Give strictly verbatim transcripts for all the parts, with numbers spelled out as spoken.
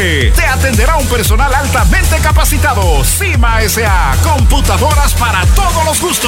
Avance. Te atenderá un personal altamente capacitado. Cima S A, computadoras para todos los gustos.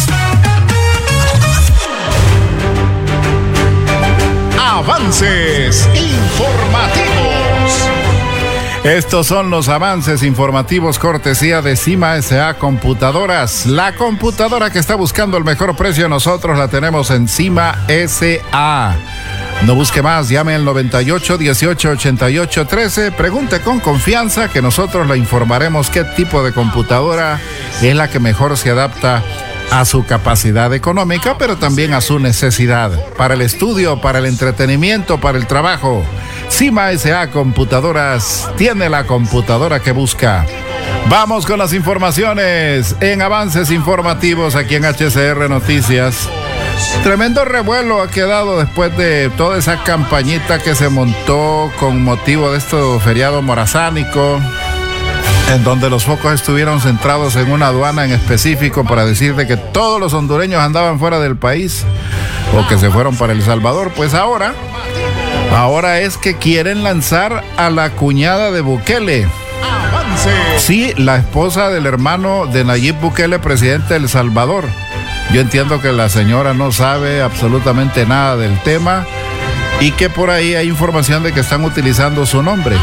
Avances informativos. Estos son los avances informativos cortesía de Cima S A Computadoras. La computadora que está buscando el mejor precio, nosotros la tenemos en Cima S A. No busque más, llame al noventa y ocho, dieciocho, ochenta y ocho, trece. Pregunte con confianza que nosotros le informaremos qué tipo de computadora es la que mejor se adapta a su capacidad económica, pero también a su necesidad. Para el estudio, para el entretenimiento, para el trabajo. Cima S A Computadoras tiene la computadora que busca. Vamos con las informaciones en avances informativos aquí en H C R Noticias. Tremendo revuelo ha quedado después de toda esa campañita que se montó con motivo de este feriado morazánico, en donde los focos estuvieron centrados en una aduana en específico para decir de que todos los hondureños andaban fuera del país o que se fueron para El Salvador. Pues ahora, ahora es que quieren lanzar a la cuñada de Bukele. Sí, la esposa del hermano de Nayib Bukele, presidente de El Salvador. Yo entiendo que la señora no sabe absolutamente nada del tema y que por ahí hay información de que están utilizando su nombre.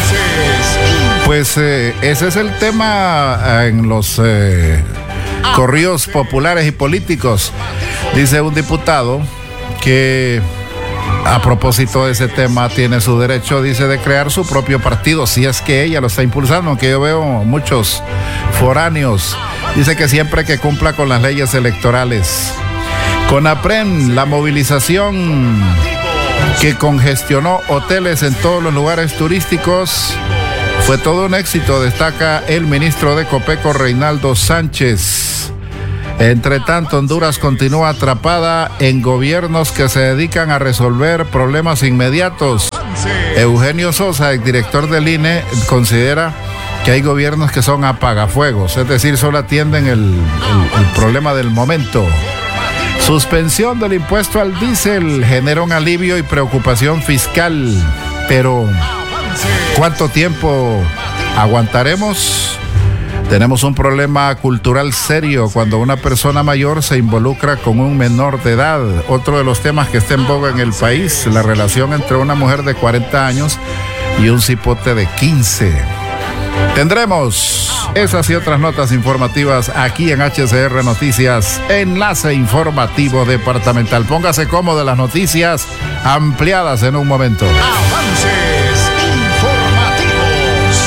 Pues eh, ese es el tema en los eh, corridos populares y políticos. Dice un diputado que a propósito de ese tema tiene su derecho, dice, de crear su propio partido, si es que ella lo está impulsando, aunque yo veo muchos foráneos. Dice que siempre que cumpla con las leyes electorales. CONAPREN, la movilización que congestionó hoteles en todos los lugares turísticos, fue todo un éxito, destaca el ministro de Copeco, Reinaldo Sánchez. Entre tanto, Honduras continúa atrapada en gobiernos que se dedican a resolver problemas inmediatos. Eugenio Sosa, el director del I N E, considera que hay gobiernos que son apagafuegos, es decir, solo atienden el, el, el problema del momento. Suspensión del impuesto al diésel genera un alivio y preocupación fiscal, pero ¿cuánto tiempo aguantaremos? Tenemos un problema cultural serio cuando una persona mayor se involucra con un menor de edad. Otro de los temas que está en boga en el país, la relación entre una mujer de cuarenta años y un cipote de quince. Tendremos esas y otras notas informativas aquí en H C R Noticias, enlace informativo departamental. Póngase cómodo, las noticias ampliadas en un momento. Avances informativos.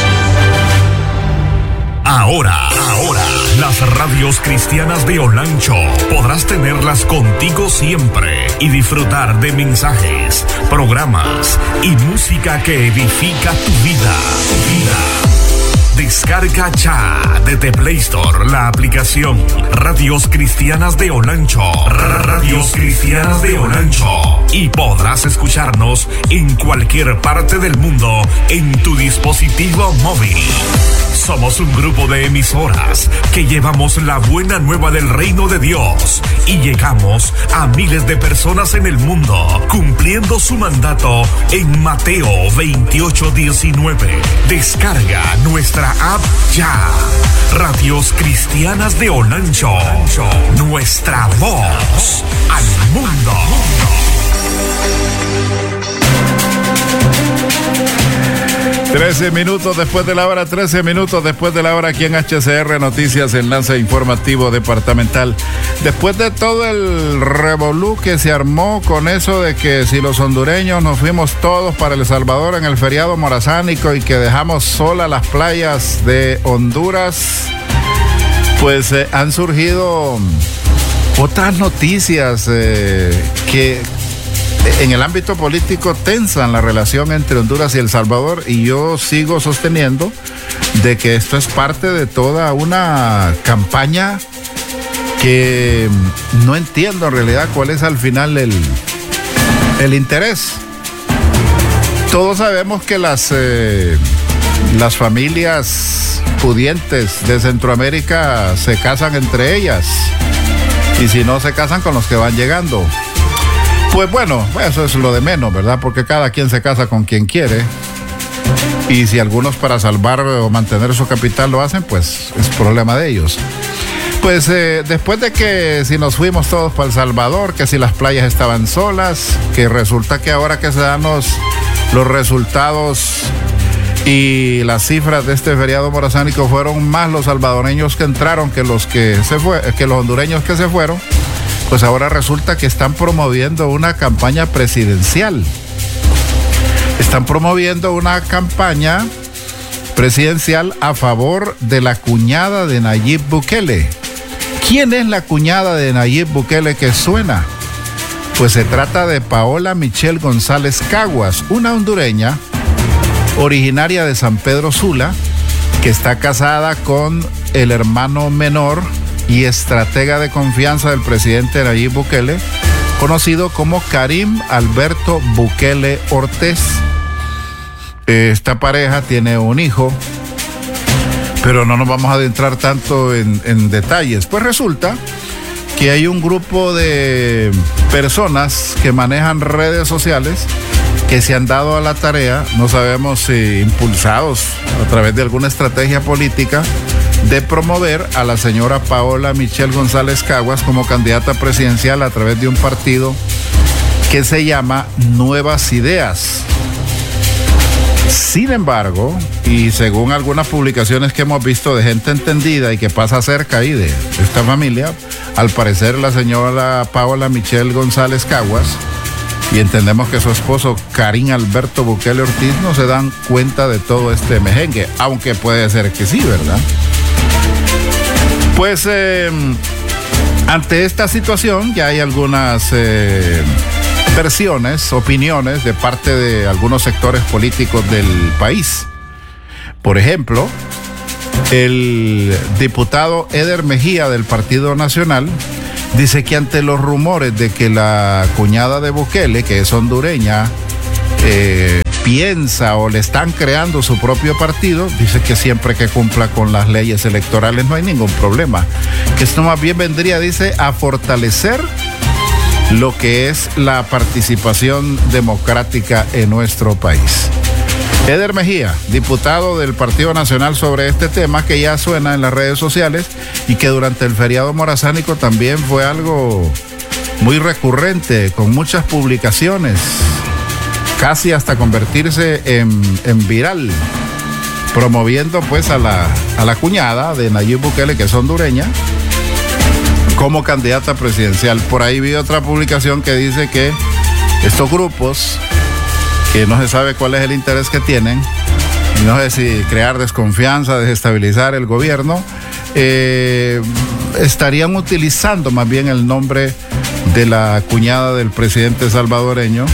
Ahora, ahora, las radios cristianas de Olancho podrás tenerlas contigo siempre y disfrutar de mensajes, programas y música que edifica tu vida. Tu vida. Descarga ya desde Play Store la aplicación Radios Cristianas de Olancho. Radios Cristianas de Olancho. Y podrás escucharnos en cualquier parte del mundo en tu dispositivo móvil. Somos un grupo de emisoras que llevamos la buena nueva del reino de Dios y llegamos a miles de personas en el mundo, cumpliendo su mandato en Mateo veintiocho diecinueve. Descarga nuestra app ya. Radios Cristianas de Olancho. Nuestra voz al mundo. trece minutos después de la hora, trece minutos después de la hora aquí en H C R Noticias, enlace informativo departamental. Después de todo el revolú que se armó con eso de que si los hondureños nos fuimos todos para El Salvador en el feriado morazánico y que dejamos solas las playas de Honduras, pues eh, han surgido otras noticias eh, que en el ámbito político tensan la relación entre Honduras y El Salvador, y yo sigo sosteniendo de que esto es parte de toda una campaña que no entiendo en realidad cuál es al final el, el interés. Todos sabemos que las, eh, las familias pudientes de Centroamérica se casan entre ellas, y si no, se casan con los que van llegando. Pues bueno, eso es lo de menos, ¿verdad? Porque cada quien se casa con quien quiere. Y si algunos para salvar o mantener su capital lo hacen, pues es problema de ellos. Pues eh, después de que si nos fuimos todos para El Salvador, que si las playas estaban solas, que resulta que ahora que se dan los, los resultados y las cifras de este feriado morazánico fueron más los salvadoreños que entraron que los que se fue, que los hondureños que se fueron, pues ahora resulta que están promoviendo una campaña presidencial. Están promoviendo una campaña presidencial a favor de la cuñada de Nayib Bukele. ¿Quién es la cuñada de Nayib Bukele que suena? Pues se trata de Paola Michelle González Caguas, una hondureña originaria de San Pedro Sula, que está casada con el hermano menor y estratega de confianza del presidente Nayib Bukele, conocido como Karim Alberto Bukele Ortiz. Esta pareja tiene un hijo, pero no nos vamos a adentrar tanto en, en detalles. Pues resulta que hay un grupo de personas que manejan redes sociales que se han dado a la tarea, no sabemos si impulsados a través de alguna estrategia política, de promover a la señora Paola Michelle González Caguas como candidata presidencial a través de un partido que se llama Nuevas Ideas. Sin embargo, y según algunas publicaciones que hemos visto de gente entendida y que pasa cerca ahí de esta familia, al parecer la señora Paola Michelle González Caguas, y entendemos que su esposo Karim Alberto Bukele Ortiz no se dan cuenta de todo este mejengue, aunque puede ser que sí, ¿verdad? Pues eh, ante esta situación ya hay algunas eh, versiones, opiniones de parte de algunos sectores políticos del país. Por ejemplo, el diputado Eder Mejía del Partido Nacional dice que ante los rumores de que la cuñada de Bukele, que es hondureña, eh, piensa o le están creando su propio partido, dice que siempre que cumpla con las leyes electorales no hay ningún problema. Que esto más bien vendría, dice, a fortalecer lo que es la participación democrática en nuestro país. Eder Mejía, diputado del Partido Nacional, sobre este tema que ya suena en las redes sociales y que durante el feriado morazánico también fue algo muy recurrente, con muchas publicaciones, casi hasta convertirse en, en viral, promoviendo pues a la, a la cuñada de Nayib Bukele, que es hondureña, como candidata presidencial. Por ahí vi otra publicación que dice que estos grupos, que no se sabe cuál es el interés que tienen, no sé si crear desconfianza, desestabilizar el gobierno, eh, estarían utilizando más bien el nombre de la cuñada del presidente salvadoreño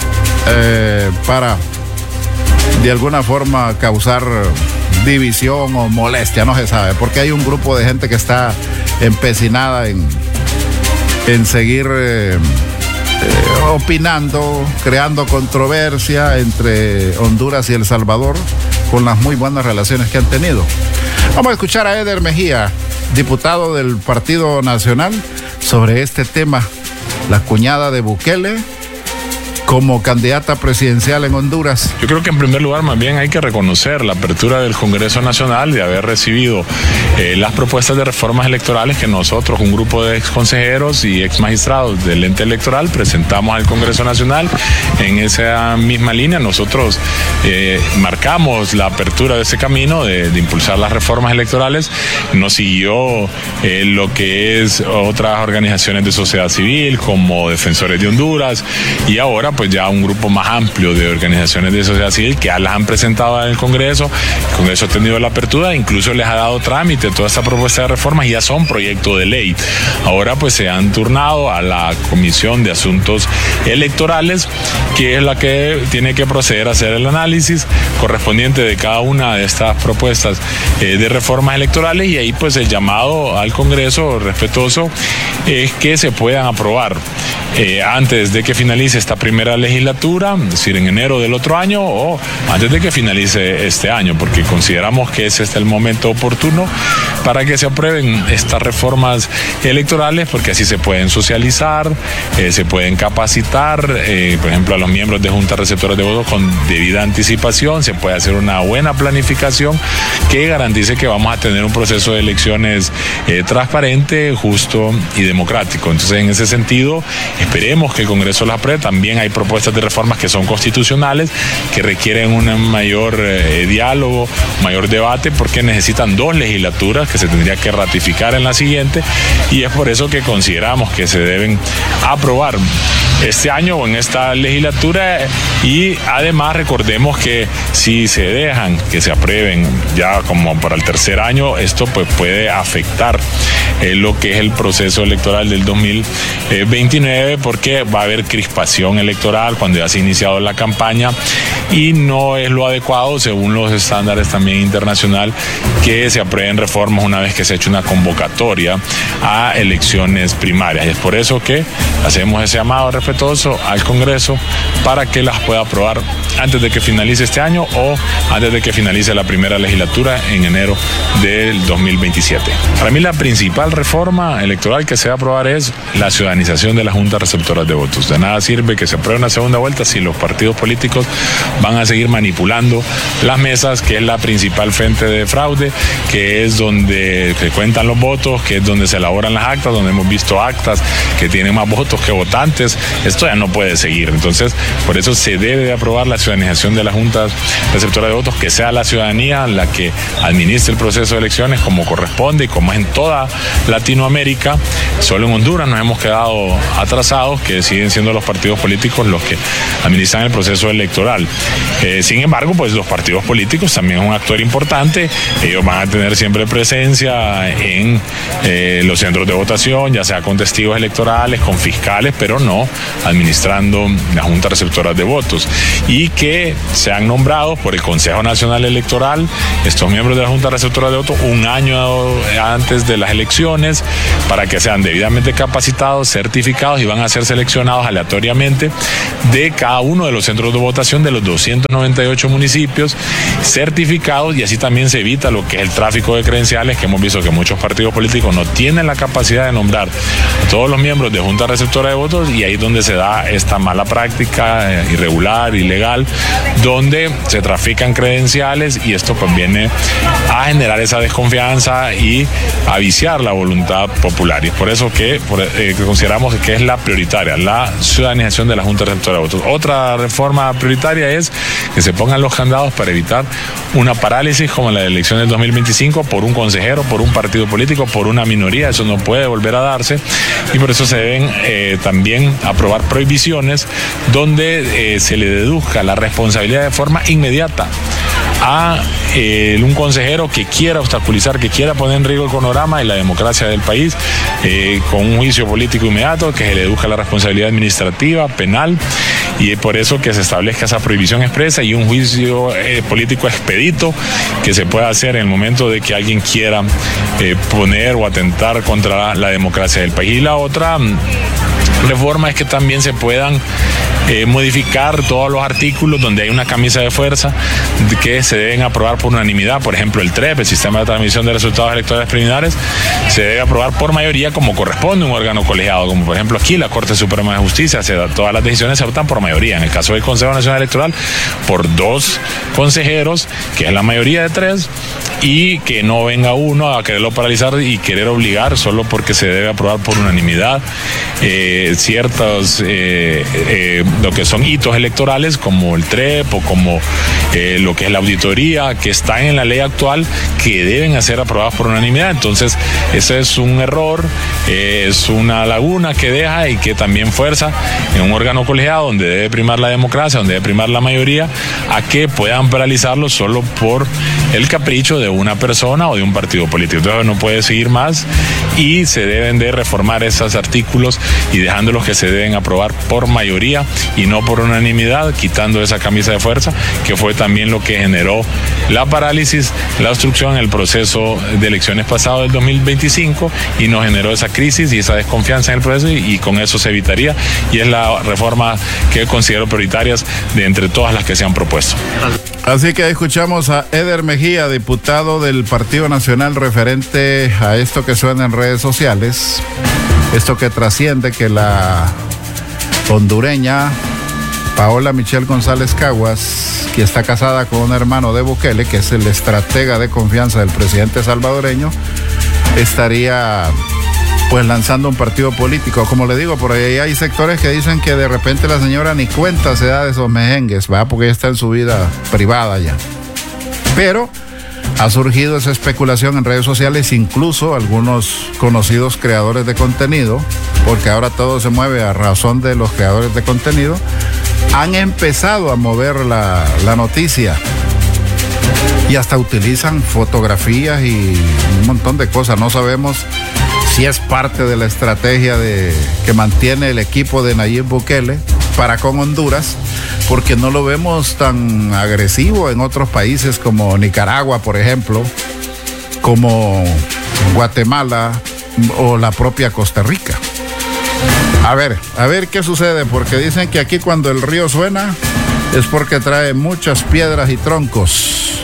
eh, para de alguna forma causar división o molestia, no se sabe, porque hay un grupo de gente que está empecinada en, en seguir eh, Eh, opinando, creando controversia entre Honduras y El Salvador con las muy buenas relaciones que han tenido. Vamos a escuchar a Eder Mejía, diputado del Partido Nacional, sobre este tema, la cuñada de Bukele como candidata presidencial en Honduras. Yo creo que en primer lugar más bien hay que reconocer la apertura del Congreso Nacional de haber recibido eh, las propuestas de reformas electorales que nosotros, un grupo de ex consejeros y ex magistrados del ente electoral, presentamos al Congreso Nacional. En esa misma línea nosotros eh, marcamos la apertura de ese camino de, de impulsar las reformas electorales. Nos siguió eh, lo que es otras organizaciones de sociedad civil como Defensores de Honduras, y ahora pues ya un grupo más amplio de organizaciones de sociedad civil que ya las han presentado en el Congreso. El Congreso ha tenido la apertura, incluso les ha dado trámite toda esta propuesta de reformas y ya son proyectos de ley. Ahora pues se han turnado a la Comisión de Asuntos Electorales, que es la que tiene que proceder a hacer el análisis correspondiente de cada una de estas propuestas eh, de reformas electorales, y ahí pues el llamado al Congreso respetuoso es que se puedan aprobar eh, antes de que finalice esta primera primera legislatura, es decir, en enero del otro año o antes de que finalice este año, porque consideramos que ese es el momento oportuno para que se aprueben estas reformas electorales, porque así se pueden socializar, eh, se pueden capacitar, eh, por ejemplo, a los miembros de juntas receptoras de votos con debida anticipación, se puede hacer una buena planificación que garantice que vamos a tener un proceso de elecciones eh, transparente, justo y democrático. Entonces, en ese sentido, esperemos que el Congreso las apruebe. También hay propuestas de reformas que son constitucionales, que requieren un mayor eh, diálogo, mayor debate, porque necesitan dos legislaturas que se tendría que ratificar en la siguiente, y es por eso que consideramos que se deben aprobar este año o en esta legislatura. Y además recordemos que si se dejan que se aprueben ya como para el tercer año, esto pues puede afectar eh, lo que es el proceso electoral del dos mil veintinueve, porque va a haber crispación electoral cuando ya se ha iniciado la campaña, y no es lo adecuado según los estándares también internacional que se aprueben reformas una vez que se ha hecho una convocatoria a elecciones primarias. Y es por eso que hacemos ese llamado respetuoso al Congreso para que las pueda aprobar antes de que finalice este año o antes de que finalice la primera legislatura en enero del dos mil veintisiete. Para mí la principal reforma electoral que se va a aprobar es la ciudadanización de las juntas receptoras de votos. De nada sirve que se apruebe una segunda vuelta si los partidos políticos van a seguir manipulando las mesas, que es la principal fuente de fraude, que es donde se cuentan los votos, que es donde se elaboran las actas, donde hemos visto actas que tienen más votos que votantes. Esto ya no puede seguir. Entonces, por eso se debe de aprobar la ciudadanización de las juntas receptoras de votos, que sea la ciudadanía la que administre el proceso de elecciones como corresponde y como es en toda Latinoamérica. Solo en Honduras nos hemos quedado atrasados, que siguen siendo los partidos políticos los que administran el proceso electoral. Eh, sin embargo, pues los partidos políticos también son un actor importante. Ellos van a tener siempre presencia en eh, los centros de votación, ya sea con testigos electorales, con fiscales, pero no administrando las juntas receptoras de votos, y que sean nombrados por el Consejo Nacional Electoral estos miembros de la Junta Receptora de Votos un año antes de las elecciones, para que sean debidamente capacitados, certificados, y van a ser seleccionados aleatoriamente de cada uno de los centros de votación de los doscientos noventa y ocho municipios, certificados, y así también se evita lo que es el tráfico de credenciales, que hemos visto que muchos partidos políticos no tienen la capacidad de nombrar a todos los miembros de Junta Receptora de Votos, y ahí es donde se da esta mala práctica eh, irregular, ilegal, donde se trafican credenciales, y esto pues viene a generar esa desconfianza y a viciar la voluntad popular. Y es por eso que, por, eh, que consideramos que es la prioritaria, la ciudadanización de la Junta Receptora de Votos. Otra reforma prioritaria es que se pongan los candados para evitar una parálisis como la de elecciones del dos mil veinticinco por un consejero, por un partido político, por una minoría. Eso no puede volver a darse, y por eso se deben eh, también aprobar prohibiciones donde eh, se le deduzca la responsabilidad de forma inmediata a eh, un consejero que quiera obstaculizar, que quiera poner en riesgo el panorama y la democracia del país, eh, con un juicio político inmediato, que se le deduzca la responsabilidad administrativa, penal, y es por eso que se establezca esa prohibición expresa y un juicio eh, político expedito que se pueda hacer en el momento de que alguien quiera eh, poner o atentar contra la democracia del país. Y la otra reforma es que también se puedan eh, modificar todos los artículos donde hay una camisa de fuerza que se deben aprobar por unanimidad. Por ejemplo, el T R E P, el Sistema de Transmisión de Resultados Electorales Preliminares, se debe aprobar por mayoría como corresponde a un órgano colegiado, como por ejemplo aquí la Corte Suprema de Justicia. Se da, todas las decisiones se adoptan por mayoría. En el caso del Consejo Nacional Electoral, por dos consejeros, que es la mayoría de tres, y que no venga uno a quererlo paralizar y querer obligar solo porque se debe aprobar por unanimidad eh, ciertos eh, eh, lo que son hitos electorales como el T R E P o como eh, lo que es la auditoría, que están en la ley actual, que deben ser aprobados por unanimidad. Entonces ese es un error, eh, es una laguna que deja y que también fuerza en un órgano colegiado donde debe primar la democracia, donde debe primar la mayoría, a que puedan paralizarlo solo por el capricho de de una persona o de un partido político. Entonces no puede seguir más y se deben de reformar esos artículos y dejándolos que se deben aprobar por mayoría y no por unanimidad, quitando esa camisa de fuerza que fue también lo que generó la parálisis, la obstrucción en el proceso de elecciones pasado del dos mil veinticinco y nos generó esa crisis y esa desconfianza en el proceso y, y con eso se evitaría y es la reforma que considero prioritarias de entre todas las que se han propuesto. Así que escuchamos a Eder Mejía, diputado del Partido Nacional, referente a esto que suena en redes sociales, esto que trasciende que la hondureña Paola Michelle González Caguas, que está casada con un hermano de Bukele, que es el estratega de confianza del presidente salvadoreño, estaría pues lanzando un partido político. Como le digo, por ahí hay sectores que dicen que de repente la señora ni cuenta se da de esos mejengues, ¿va? Porque ella está en su vida privada ya. Pero ha surgido esa especulación en redes sociales, incluso algunos conocidos creadores de contenido, porque ahora todo se mueve a razón de los creadores de contenido, han empezado a mover la, la noticia y hasta utilizan fotografías y un montón de cosas. No sabemos si es parte de la estrategia de, que mantiene el equipo de Nayib Bukele para con Honduras, porque no lo vemos tan agresivo en otros países como Nicaragua, por ejemplo, como Guatemala o la propia Costa Rica. A ver, a ver qué sucede, porque dicen que aquí cuando el río suena es porque trae muchas piedras y troncos.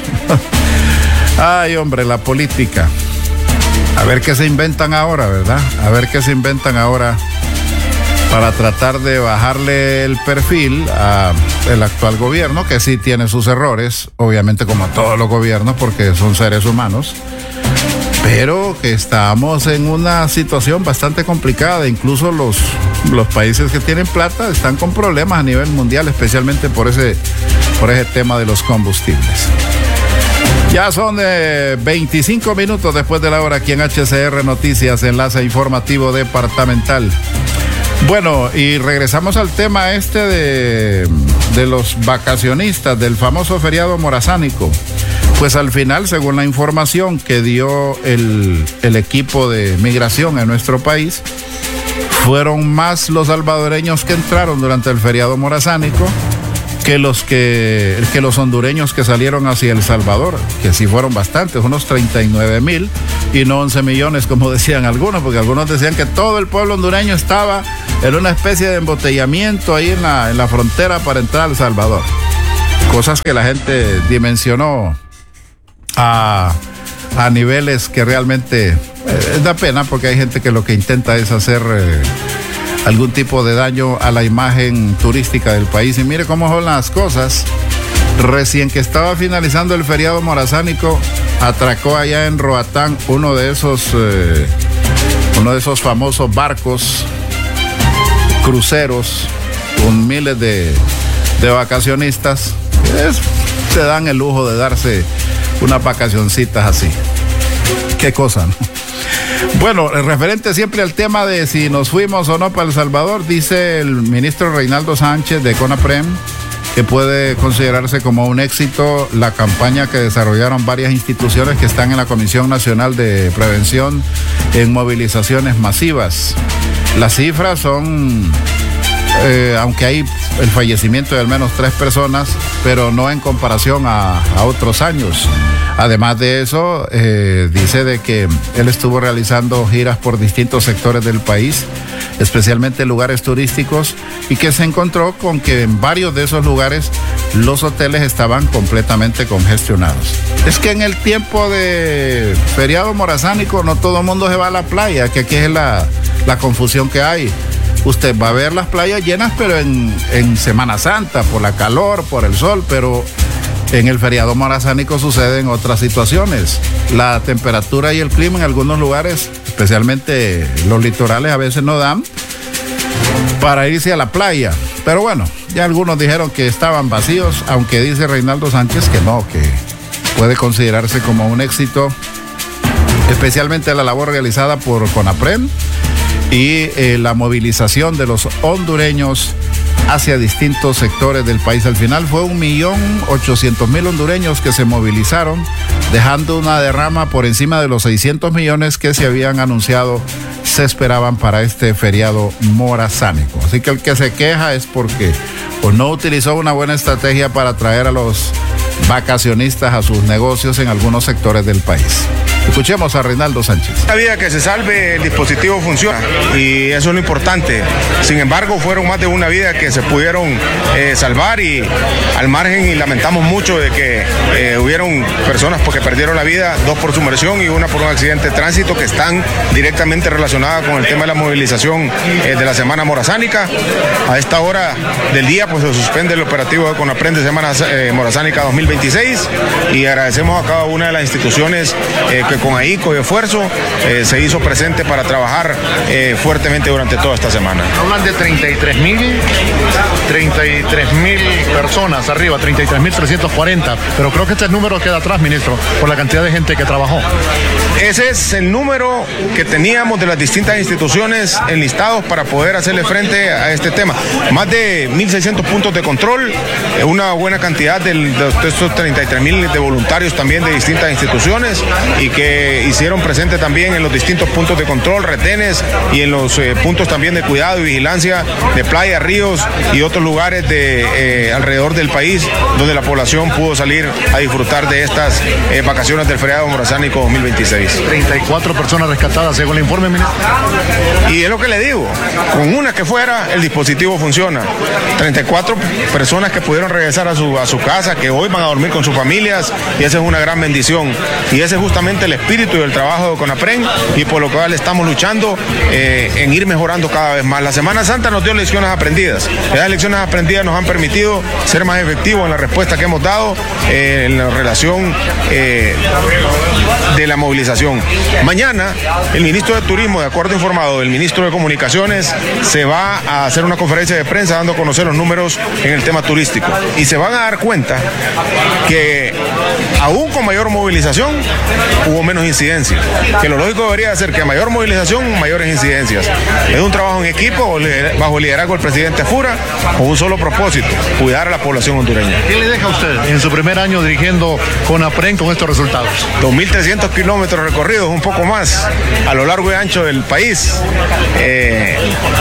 Ay, hombre, la política. A ver qué se inventan ahora, ¿verdad? A ver qué se inventan ahora para tratar de bajarle el perfil al actual gobierno, que sí tiene sus errores, obviamente como todos los gobiernos, porque son seres humanos, pero que estamos en una situación bastante complicada. Incluso los, los países que tienen plata están con problemas a nivel mundial, especialmente por ese, por ese tema de los combustibles. Ya son eh, veinticinco minutos después de la hora aquí en H C R Noticias, enlace informativo departamental. Bueno, y regresamos al tema este de, de los vacacionistas, del famoso feriado morazánico. Pues al final, según la información que dio el, el equipo de migración en nuestro país, fueron más los salvadoreños que entraron durante el feriado morazánico que los que, que los hondureños que salieron hacia El Salvador, que sí fueron bastantes, unos treinta y nueve mil y no once millones como decían algunos, porque algunos decían que todo el pueblo hondureño estaba en una especie de embotellamiento ahí en la, en la frontera para entrar a El Salvador. Cosas que la gente dimensionó a, a niveles que realmente eh, da pena, porque hay gente que lo que intenta es hacer eh, algún tipo de daño a la imagen turística del país. Y mire cómo son las cosas. Recién que estaba finalizando el feriado morazánico, atracó allá en Roatán uno de esos eh, uno de esos famosos barcos cruceros con miles de, de vacacionistas que es, se dan el lujo de darse unas vacacioncitas así. Qué cosa, ¿no? Bueno, referente siempre al tema de si nos fuimos o no para El Salvador, dice el ministro Reinaldo Sánchez de CONAPREM que puede considerarse como un éxito la campaña que desarrollaron varias instituciones que están en la Comisión Nacional de Prevención en movilizaciones masivas. Las cifras son, eh, aunque hay el fallecimiento de al menos tres personas, pero no en comparación a, a otros años. Además de eso, eh, dice de que él estuvo realizando giras por distintos sectores del país, especialmente lugares turísticos, y que se encontró con que en varios de esos lugares los hoteles estaban completamente congestionados. Es que en el tiempo de feriado morazánico no todo el mundo se va a la playa, que aquí es la, la confusión que hay. Usted va a ver las playas llenas, pero en, en Semana Santa, por la calor, por el sol, pero en el feriado morazánico suceden otras situaciones. La temperatura y el clima en algunos lugares, especialmente los litorales, a veces no dan para irse a la playa. Pero bueno, ya algunos dijeron que estaban vacíos, aunque dice Reinaldo Sánchez que no, que puede considerarse como un éxito, especialmente la labor realizada por CONAPREM y eh, la movilización de los hondureños hacia distintos sectores del país. Al final fue un millón ochocientos mil hondureños que se movilizaron dejando una derrama por encima de los seiscientos millones que se habían anunciado, se esperaban para este feriado morazánico. Así que el que se queja es porque pues, no utilizó una buena estrategia para atraer a los vacacionistas a sus negocios en algunos sectores del país. Escuchemos a Reinaldo Sánchez. La vida que se salve, el dispositivo funciona y eso es lo importante. Sin embargo, fueron más de una vida que se pudieron eh, salvar y al margen, y lamentamos mucho de que eh, hubieron personas porque perdieron la vida, dos por sumersión y una por un accidente de tránsito, que están directamente relacionadas con el tema de la movilización eh, de la Semana Morazánica. A esta hora del día pues se suspende el operativo de CONAPREN de Semana eh, Morazánica dos mil veintiséis y agradecemos a cada una de las instituciones eh, que con ahínco y esfuerzo eh, se hizo presente para trabajar eh, fuertemente durante toda esta semana. Hablan de treinta y tres mil personas arriba, treinta y tres mil trescientos cuarenta, pero creo que este número queda atrás, ministro, por la cantidad de gente que trabajó. Ese es el número que teníamos de las distintas instituciones enlistados para poder hacerle frente a este tema. Más de mil seiscientos puntos de control, una buena cantidad de, de estos treinta y tres mil de voluntarios también de distintas instituciones y que hicieron presente también en los distintos puntos de control, retenes y en los eh, puntos también de cuidado y vigilancia de playa, ríos y otros lugares de eh, alrededor del país donde la población pudo salir a disfrutar de estas eh, vacaciones del feriado morazánico dos mil veintiséis. treinta y cuatro personas rescatadas según el informe, ministro. Y es lo que le digo, con una que fuera el dispositivo funciona. treinta y cuatro personas que pudieron regresar a su, a su casa, que hoy van a dormir con sus familias y esa es una gran bendición. Y ese es justamente el espíritu y el trabajo de CONAPREN y por lo cual estamos luchando eh, en ir mejorando cada vez más. La Semana Santa nos dio lecciones aprendidas. Esas lecciones aprendidas nos han permitido ser más efectivos en la respuesta que hemos dado eh, en la relación eh, de la movilización. Mañana el ministro de Turismo, de acuerdo informado del ministro de Comunicaciones, se va a hacer una conferencia de prensa dando a conocer los números en el tema turístico y se van a dar cuenta que aún con mayor movilización hubo menos incidencias, que lo lógico debería ser que a mayor movilización, mayores incidencias. Es un trabajo en equipo bajo el liderazgo del presidente Fura con un solo propósito, cuidar a la población hondureña. ¿Qué le deja a usted en su primer año dirigiendo CONAPREN con estos resultados? dos mil trescientos kilómetros recorridos, un poco más, a lo largo y ancho del país. Eh,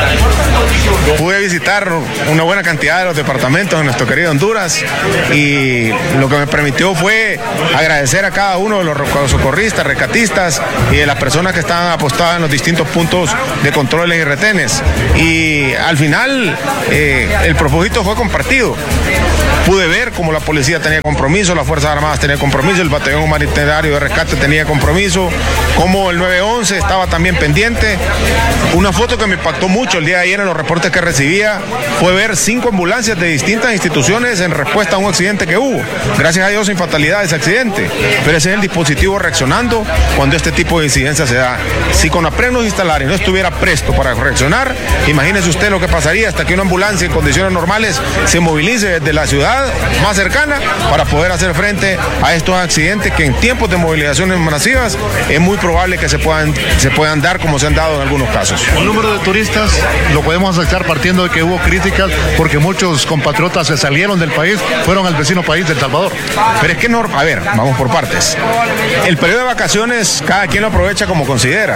pude visitar una buena cantidad de los departamentos en nuestro querido Honduras y lo que me permitió fue agradecer a cada uno de los socorristas, rescatistas y de las personas que estaban apostadas en los distintos puntos de controles y retenes. Y al final eh, el propósito fue compartido. Pude ver cómo la policía tenía compromiso, las Fuerzas Armadas tenían compromiso, el batallón humanitario de rescate tenía compromiso, cómo el nueve once estaba también pendiente. Una foto que me impactó mucho el día de ayer en los reportes que recibía fue ver cinco ambulancias de distintas instituciones en respuesta a un accidente que hubo. Gracias a Dios sin fatalidad ese accidente, pero ese es el dispositivo reaccionando cuando este tipo de incidencia se da. Si CONAPREN nos instalara y no estuviera presto para reaccionar, imagínese usted lo que pasaría hasta que una ambulancia en condiciones normales se movilice desde la ciudad más cercana para poder hacer frente a estos accidentes que en tiempos de movilizaciones masivas es muy probable que se puedan, se puedan dar como se han dado en algunos casos. El número de turistas lo podemos aceptar partiendo de que hubo críticas porque muchos compatriotas se salieron del país, fueron al vecino país de El Salvador. Pero es que no, a ver, vamos por partes. El periodo de vacaciones cada quien lo aprovecha como considera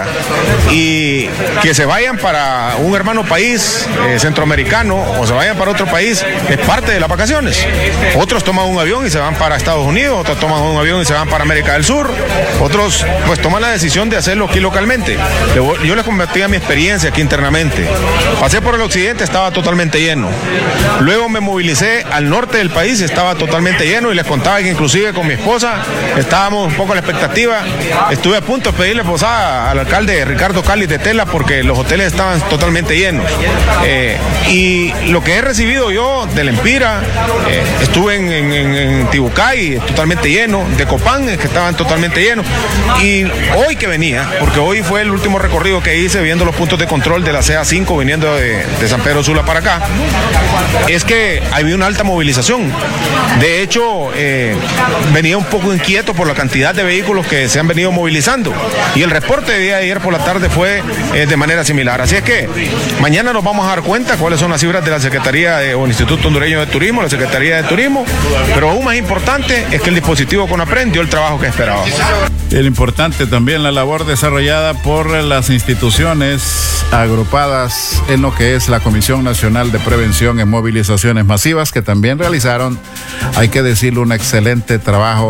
y que se vayan para un hermano país eh, centroamericano o se vayan para otro país es parte de las vacaciones. Otros toman un avión y se van para Estados Unidos, otros toman un avión y se van para América del Sur, otros pues toman la decisión de hacerlo aquí localmente. Yo les compartía mi experiencia aquí internamente. Pasé por el occidente, estaba totalmente lleno. Luego me movilicé al norte del país, estaba totalmente lleno y les contaba que inclusive con mi esposa estábamos un poco a la expectativa. Estuve a punto de pedirle posada al alcalde Ricardo Cáliz de Tela porque los hoteles estaban totalmente llenos. Eh, y lo que he recibido yo del Empira, eh, estuve en, en, en Tibucay, totalmente lleno, de Copán, que estaban totalmente llenos. Y hoy que venía, porque hoy fue el último recorrido que hice viendo los puntos de control de la C A cinco viniendo de, de San Pedro Sula para acá, es que había una alta movilización. De hecho, eh, venía un poco inquieto por la cantidad de vehículos que se han venido movilizando. Y el reporte de día de ayer por la tarde fue eh, de manera similar. Así es que mañana nos vamos a dar cuenta cuáles son las cifras de la Secretaría de, o el Instituto Hondureño de Turismo, la Secretaría Secretaría de Turismo, pero aún más importante es que el dispositivo CONAPRED dio el trabajo que esperaba. El importante también la labor desarrollada por las instituciones agrupadas en lo que es la Comisión Nacional de Prevención en Movilizaciones Masivas, que también realizaron, hay que decirlo, un excelente trabajo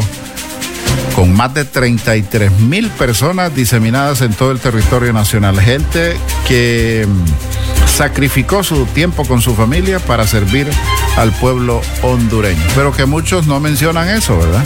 con más de treinta y tres mil personas diseminadas en todo el territorio nacional. Gente que sacrificó su tiempo con su familia para servir al pueblo hondureño, pero que muchos no mencionan eso, ¿verdad?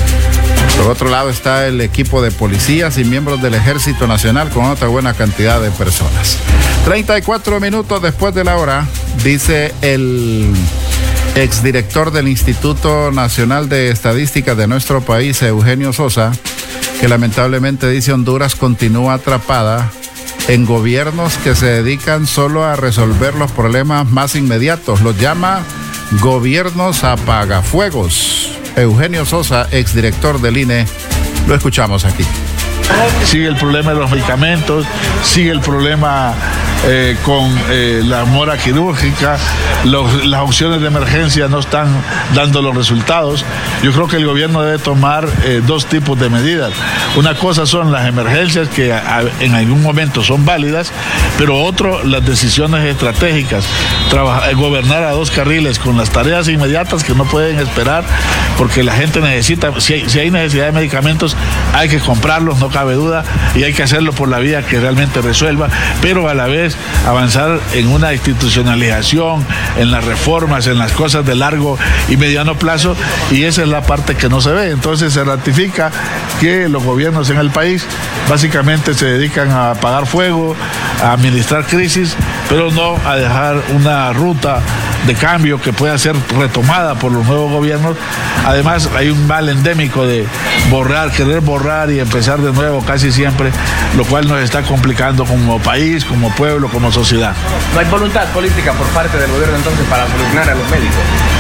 Por otro lado está el equipo de policías y miembros del Ejército Nacional con otra buena cantidad de personas. treinta y cuatro minutos después de la hora, dice el exdirector del Instituto Nacional de Estadística de nuestro país, Eugenio Sosa, que lamentablemente dice Honduras continúa atrapada en gobiernos que se dedican solo a resolver los problemas más inmediatos. Los llama gobiernos apagafuegos. Eugenio Sosa, exdirector del I N E, lo escuchamos aquí. Sigue el problema de los medicamentos, sigue el problema eh, con eh, la mora quirúrgica, los, las opciones de emergencia no están dando los resultados. Yo creo que el gobierno debe tomar eh, dos tipos de medidas. Una cosa son las emergencias que a, en algún momento son válidas, pero otro, las decisiones estratégicas. Trabajar, gobernar a dos carriles con las tareas inmediatas que no pueden esperar, porque la gente necesita, si hay, si hay necesidad de medicamentos, hay que comprarlos, no cabe duda, y hay que hacerlo por la vía que realmente resuelva, pero a la vez avanzar en una institucionalización, en las reformas, en las cosas de largo y mediano plazo, y esa es la parte que no se ve. Entonces se ratifica que los gobiernos en el país básicamente se dedican a apagar fuego, a administrar crisis, pero no a dejar una ruta de cambio que pueda ser retomada por los nuevos gobiernos. Además, hay un mal endémico de borrar, querer borrar y empezar de nuevo casi siempre, lo cual nos está complicando como país, como pueblo, como sociedad. ¿No hay voluntad política por parte del gobierno entonces para solucionar a los médicos?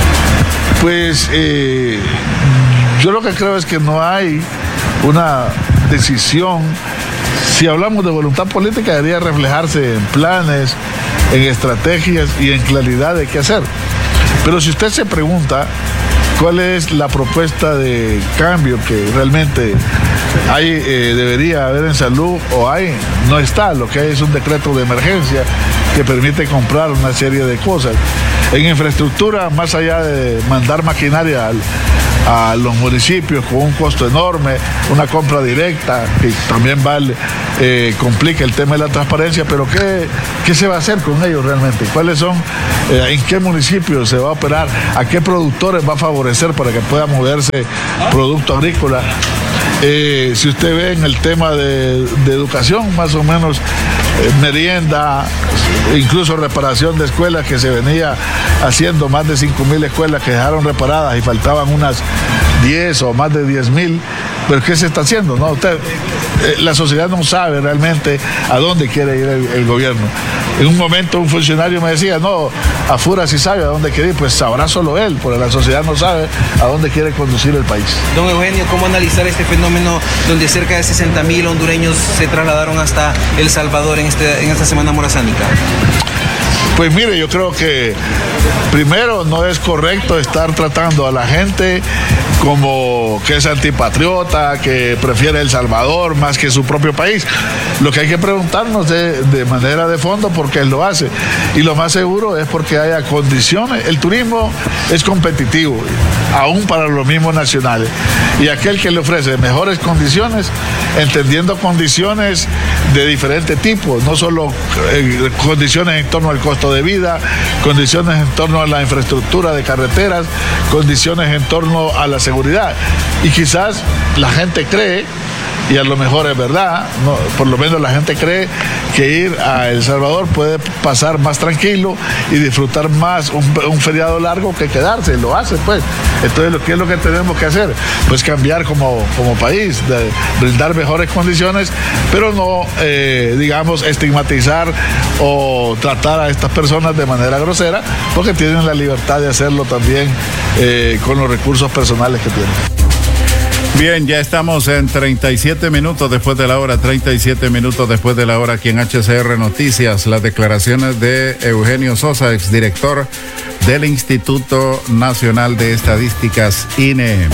Pues eh, yo lo que creo es que no hay una decisión. Si hablamos de voluntad política, debería reflejarse en planes, en estrategias y en claridad de qué hacer. Pero si usted se pregunta cuál es la propuesta de cambio que realmente hay, eh, debería haber en salud o hay, no está. Lo que hay es un decreto de emergencia que permite comprar una serie de cosas. En infraestructura, más allá de mandar maquinaria al a los municipios con un costo enorme, una compra directa que también vale, eh, complica el tema de la transparencia, pero ¿qué, qué se va a hacer con ellos realmente? ¿Cuáles son, eh, en qué municipios se va a operar, a qué productores va a favorecer para que pueda moverse producto agrícola? Eh, si usted ve en el tema de, de educación, más o menos eh, merienda, incluso reparación de escuelas que se venía haciendo, más de cinco mil escuelas que dejaron reparadas y faltaban unas diez o más de diez mil, pero ¿qué se está haciendo? No, usted, eh, la sociedad no sabe realmente a dónde quiere ir el, el gobierno. En un momento un funcionario me decía, no, Afura sí sabe a dónde quiere ir, pues sabrá solo él, porque la sociedad no sabe a dónde quiere conducir el país. Don Eugenio, ¿cómo analizar este fenómeno donde cerca de sesenta mil hondureños se trasladaron hasta El Salvador en, este, en esta semana morazánica? Pues mire, yo creo que primero no es correcto estar tratando a la gente como que es antipatriota, que prefiere El Salvador más que su propio país. Lo que hay que preguntarnos de, de manera de fondo por qué él lo hace. Y lo más seguro es porque haya condiciones. El turismo es competitivo, aún para los mismos nacionales. Y aquel que le ofrece mejores condiciones, entendiendo condiciones de diferente tipo, no solo eh, condiciones en torno al costo de vida, condiciones en torno a la infraestructura de carreteras, condiciones en torno a la seguridad. Y quizás la gente cree, y a lo mejor es verdad, no, por lo menos la gente cree que ir a El Salvador puede pasar más tranquilo y disfrutar más un, un feriado largo que quedarse, lo hace pues. Entonces, ¿qué es lo que tenemos que hacer? Pues cambiar como, como país, de, brindar mejores condiciones, pero no, eh, digamos, estigmatizar o tratar a estas personas de manera grosera, porque tienen la libertad de hacerlo también eh, con los recursos personales que tienen. Bien, ya estamos en treinta y siete minutos después de la hora, treinta y siete minutos después de la hora aquí en H C R Noticias. Las declaraciones de Eugenio Sosa, exdirector del Instituto Nacional de Estadísticas, I N E.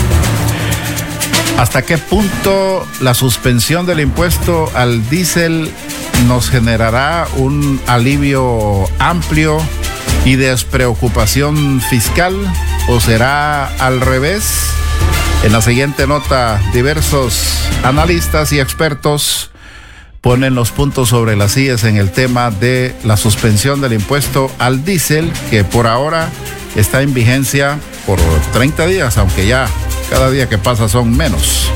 ¿Hasta qué punto la suspensión del impuesto al diésel nos generará un alivio amplio y despreocupación fiscal, o será al revés? En la siguiente nota, diversos analistas y expertos ponen los puntos sobre las íes en el tema de la suspensión del impuesto al diésel, que por ahora está en vigencia por treinta días, aunque ya cada día que pasa son menos.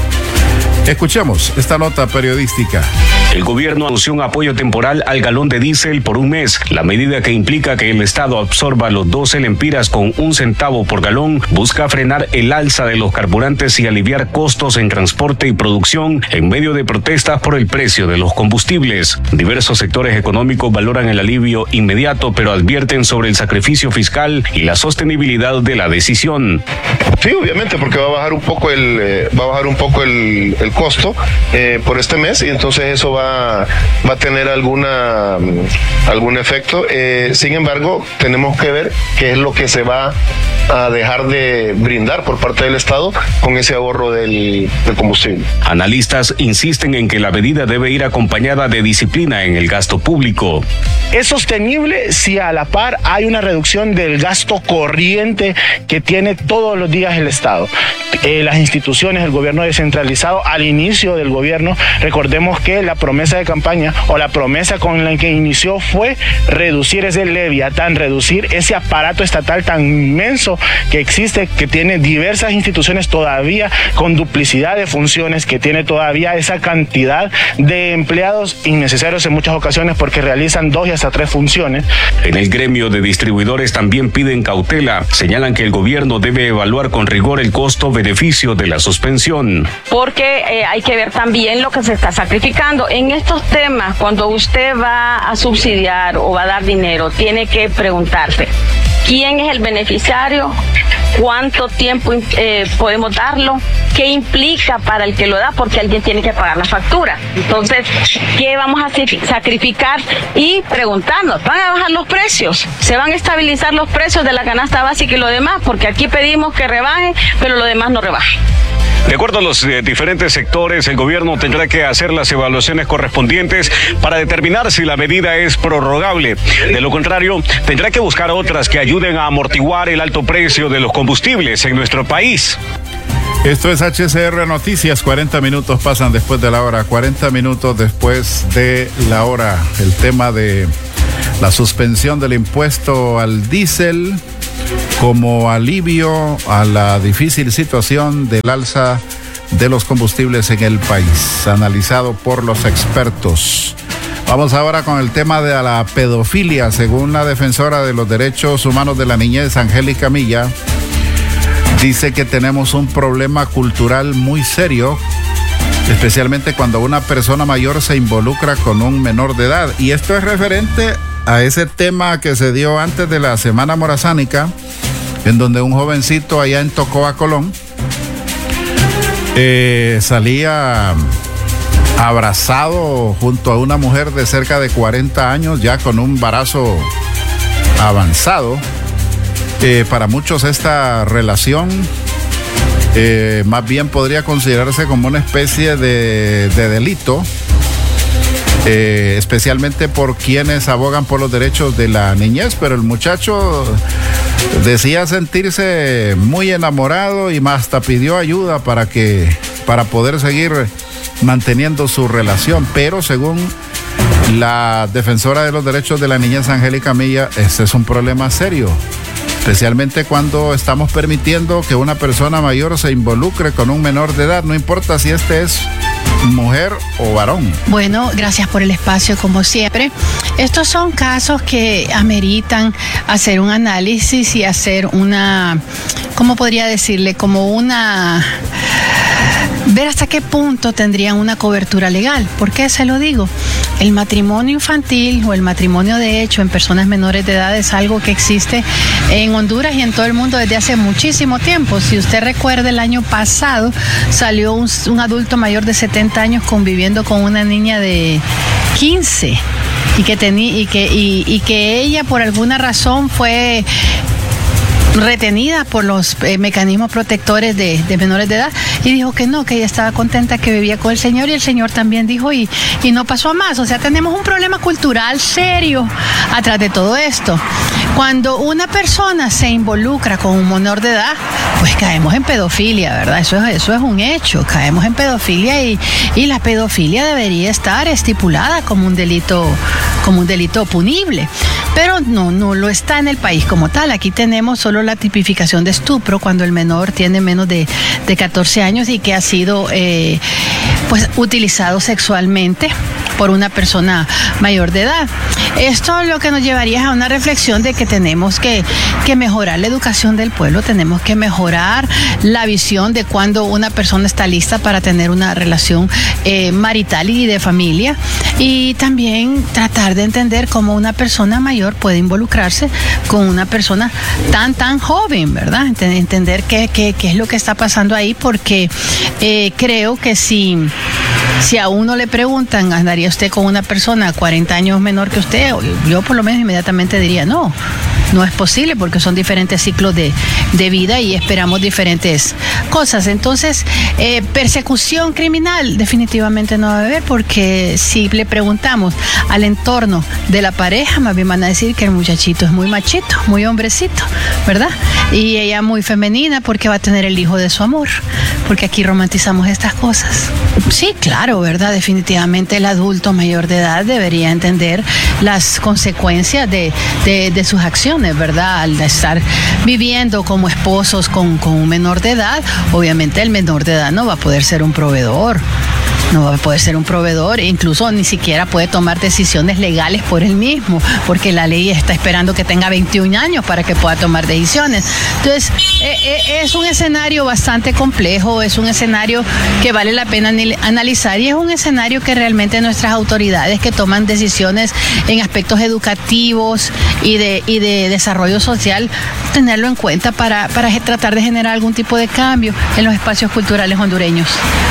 Escuchemos esta nota periodística. El gobierno anunció un apoyo temporal al galón de diésel por un mes. La medida, que implica que el Estado absorba los doce lempiras con un centavo por galón, busca frenar el alza de los carburantes y aliviar costos en transporte y producción en medio de protestas por el precio de los combustibles. Diversos sectores económicos valoran el alivio inmediato, pero advierten sobre el sacrificio fiscal y la sostenibilidad de la decisión. Sí, obviamente, porque va a bajar un poco el, eh, va a bajar un poco el, el costo eh, por este mes, y entonces eso va va a tener alguna algún efecto. Eh, sin embargo, tenemos que ver qué es lo que se va a dejar de brindar por parte del Estado con ese ahorro del, del combustible. Analistas insisten en que la medida debe ir acompañada de disciplina en el gasto público. Es sostenible si a la par hay una reducción del gasto corriente que tiene todos los días el Estado. Eh, las instituciones, el gobierno descentralizado, al inicio del gobierno, recordemos que la promesa de campaña o la promesa con la que inició fue reducir ese leviatán, reducir ese aparato estatal tan inmenso que existe, que tiene diversas instituciones todavía con duplicidad de funciones, que tiene todavía esa cantidad de empleados innecesarios en muchas ocasiones porque realizan dos y hasta tres funciones. En el gremio de distribuidores también piden cautela. Señalan que el gobierno debe evaluar con rigor el costo-beneficio de la suspensión. Porque eh, hay que ver también lo que se está sacrificando. En estos temas, cuando usted va a subsidiar o va a dar dinero, tiene que preguntarse quién es el beneficiario, cuánto tiempo eh, podemos darlo, qué implica para el que lo da, porque alguien tiene que pagar la factura. Entonces, ¿qué vamos a sacrificar? Y preguntarnos, ¿van a bajar los precios? ¿Se van a estabilizar los precios de la canasta básica y lo demás? Porque aquí pedimos que rebajen, pero lo demás no rebajen. De acuerdo a los eh, diferentes sectores, el gobierno tendrá que hacer las evaluaciones correspondientes para determinar si la medida es prorrogable. De lo contrario, tendrá que buscar otras que ayuden a amortiguar el alto precio de los combustibles en nuestro país. Esto es H C R Noticias. cuarenta minutos pasan después de la hora, cuarenta minutos después de la hora. El tema de la suspensión del impuesto al diésel como alivio a la difícil situación del alza de los combustibles en el país, analizado por los expertos. Vamos ahora con el tema de la pedofilia. Según la defensora de los derechos humanos de la niñez, Angélica Milla, dice que tenemos un problema cultural muy serio, especialmente cuando una persona mayor se involucra con un menor de edad. Y esto es referente a ese tema que se dio antes de la Semana Morazánica, en donde un jovencito allá en Tocoa, Colón, eh, salía abrazado junto a una mujer de cerca de cuarenta años, ya con un embarazo avanzado. Eh, para muchos esta relación eh, más bien podría considerarse como una especie de, de delito, eh, especialmente por quienes abogan por los derechos de la niñez, pero el muchacho decía sentirse muy enamorado y más hasta pidió ayuda para que para poder seguir manteniendo su relación, pero según la defensora de los derechos de la niñez, Angélica Milla, ese es un problema serio, especialmente cuando estamos permitiendo que una persona mayor se involucre con un menor de edad, no importa si este es mujer o varón. Bueno, gracias por el espacio como siempre. Estos son casos que ameritan hacer un análisis y hacer una, ¿cómo podría decirle? Como una... ver hasta qué punto tendrían una cobertura legal. ¿Por qué se lo digo? El matrimonio infantil o el matrimonio de hecho en personas menores de edad es algo que existe en Honduras y en todo el mundo desde hace muchísimo tiempo. Si usted recuerda, el año pasado salió un, un adulto mayor de setenta años conviviendo con una niña de quince y que, tení, y que, y, y que ella por alguna razón fue retenida por los eh, mecanismos protectores de, de menores de edad, y dijo que no, que ella estaba contenta, que vivía con el señor, y el señor también dijo, y, y no pasó a más. O sea, tenemos un problema cultural serio atrás de todo esto. Cuando una persona se involucra con un menor de edad, pues caemos en pedofilia, ¿verdad? Eso es, eso es un hecho, caemos en pedofilia, y, y la pedofilia debería estar estipulada como un delito, como un delito punible. Pero no, no lo está en el país como tal. Aquí tenemos solo la tipificación de estupro cuando el menor tiene menos de, de catorce años y que ha sido eh, pues utilizado sexualmente por una persona mayor de edad. Esto lo que nos llevaría a una reflexión de que tenemos que, que mejorar la educación del pueblo, tenemos que mejorar la visión de cuando una persona está lista para tener una relación eh, marital y de familia, y también tratar de entender cómo una persona mayor puede involucrarse con una persona tan, tan joven, ¿verdad? Entender qué, qué, qué es lo que está pasando ahí, porque eh, creo que si... Si a uno le preguntan, ¿andaría usted con una persona cuarenta años menor que usted? Yo por lo menos inmediatamente diría no. No es posible, porque son diferentes ciclos de, de vida y esperamos diferentes cosas. Entonces, eh, persecución criminal definitivamente no va a haber, porque si le preguntamos al entorno de la pareja, más bien van a decir que el muchachito es muy machito, muy hombrecito, ¿verdad? Y ella muy femenina porque va a tener el hijo de su amor, porque aquí romantizamos estas cosas. Sí, claro, ¿verdad? Definitivamente el adulto mayor de edad debería entender las consecuencias de, de, de sus acciones, ¿verdad? Al estar viviendo como esposos con, con un menor de edad, obviamente el menor de edad no va a poder ser un proveedor. No va a poder ser un proveedor, e incluso ni siquiera puede tomar decisiones legales por él mismo, porque la ley está esperando que tenga veintiún años para que pueda tomar decisiones. Entonces, eh, es un escenario bastante complejo, es un escenario que vale la pena analizar, y es un escenario que realmente nuestras autoridades que toman decisiones en aspectos educativos y de, y de desarrollo social, tenerlo en cuenta para, para tratar de generar algún tipo de cambio en los espacios culturales hondureños.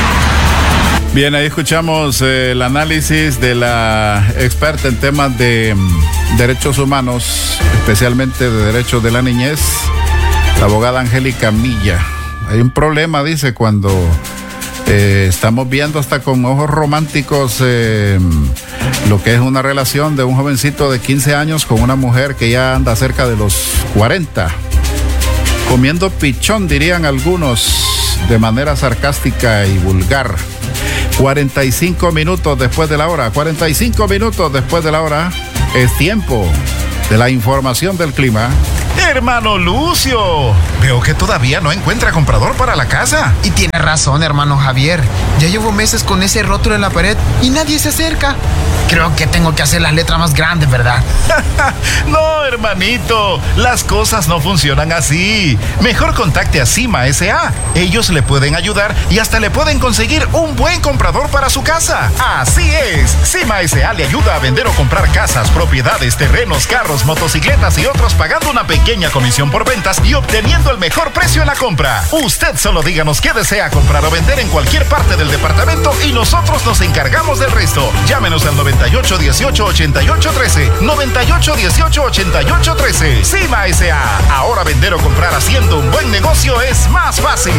Bien, ahí escuchamos eh, el análisis de la experta en temas de um, derechos humanos, especialmente de derechos de la niñez, la abogada Angélica Milla. Hay un problema, dice, cuando eh, estamos viendo hasta con ojos románticos eh, lo que es una relación de un jovencito de quince años con una mujer que ya anda cerca de los cuarenta. Comiendo pichón, dirían algunos, de manera sarcástica y vulgar. cuarenta y cinco minutos después de la hora, cuarenta y cinco minutos después de la hora, es tiempo de la información del clima. Hermano Lucio, veo que todavía no encuentra comprador para la casa. Y tiene razón, hermano Javier. Ya llevo meses con ese rótulo en la pared y nadie se acerca. Creo que tengo que hacer las letras más grandes, ¿verdad? No, hermanito, las cosas no funcionan así. Mejor contacte a Cima S A. Ellos le pueden ayudar y hasta le pueden conseguir un buen comprador para su casa. Así es, Cima S A le ayuda a vender o comprar casas, propiedades, terrenos, carros, motocicletas y otros, pagando una pequeña comisión por ventas y obteniendo el mejor precio en la compra. Usted solo díganos qué desea comprar o vender en cualquier parte del departamento y nosotros nos encargamos del resto. Llámenos al noventa y ocho dieciocho ochenta y ocho trece, noventa y ocho dieciocho ochenta y ocho trece. Cima S A. Ahora vender o comprar haciendo un buen negocio es más fácil.